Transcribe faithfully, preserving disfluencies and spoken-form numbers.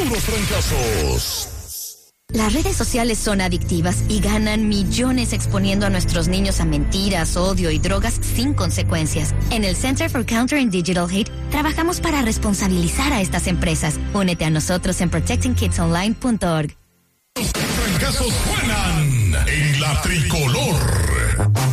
puros trancazos. Las redes sociales son adictivas y ganan millones exponiendo a nuestros niños a mentiras, odio y drogas sin consecuencias. En el Center for Countering Digital Hate trabajamos para responsabilizar a estas empresas. Únete a nosotros en protecting kids online punto org. Los trancazos suenan en la tricolor.